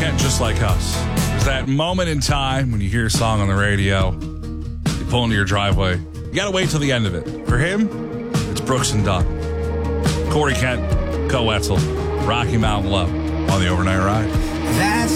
Kent, Just Like Us. There's that moment in time when you hear a song on the radio, you pull into your driveway, you got to wait till the end of it. For him, it's Brooks and Dunn. Corey Kent, Co Wetzel, Rocky Mountain Love on the Overnight Ride. That's